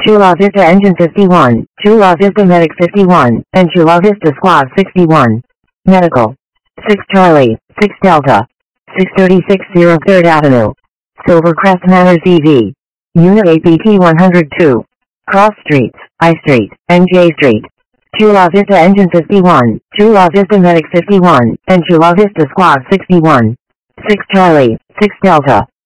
Chula Vista Engine 51, Chula Vista Medic 51, and Chula Vista Squad 61. Medical. 6 Charlie, 6 Delta. 636 03rd Avenue. Silvercrest Manor EV. Unit APT 102. Cross Streets, I Street, and J Street. Chula Vista Engine 51, Chula Vista Medic 51, and Chula Vista Squad 61. 6 Charlie, 6 Delta.